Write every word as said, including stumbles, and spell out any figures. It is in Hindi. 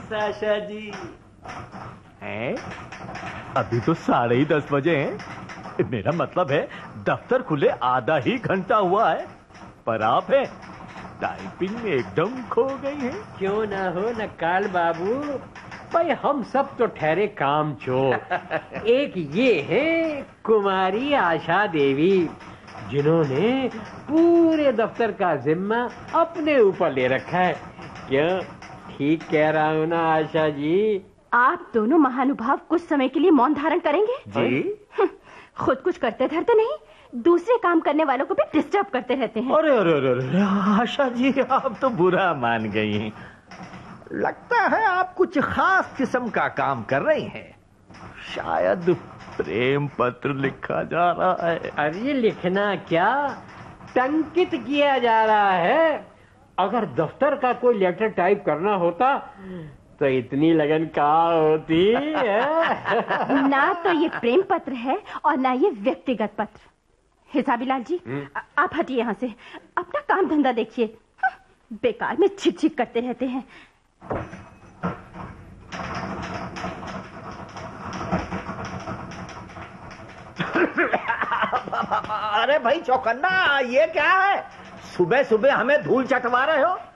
आशा जी। हैं? अभी तो साढ़े ही दस बजे हैं। मेरा मतलब है दफ्तर खुले आधा ही घंटा हुआ है, पर आप हैं टाइपिंग में एकदम खो गई हैं। क्यों ना हो नक्काल बाबू, भाई हम सब तो ठहरे काम चोर। एक ये है कुमारी आशा देवी, जिन्होंने पूरे दफ्तर का जिम्मा अपने ऊपर ले रखा है। क्यों, ठीक कह रहा हूँ ना आशा जी? आप दोनों महानुभाव कुछ समय के लिए मौन धारण करेंगे? जी। खुद कुछ करते धरते नहीं, दूसरे काम करने वालों को भी डिस्टर्ब करते रहते हैं। अरे अरे अरे अरे आशा जी, आप तो बुरा मान गई। लगता है आप कुछ खास किस्म का काम कर रही हैं। शायद प्रेम पत्र लिखा जा रहा है। अरे लिखना क्या, टंकित किया जा रहा है। अगर दफ्तर का कोई लेटर टाइप करना होता तो इतनी लगन कहाँ होती है? ना तो ये प्रेम पत्र है और ना ये व्यक्तिगत पत्र। हिसाबीलाल जी, आप हटिए यहाँ से, अपना काम धंधा देखिए। बेकार में छिक छिक करते रहते हैं। अरे भाई चौकन्ना, ये क्या है? सुबह सुबह हमें धूल चटवा रहे हो?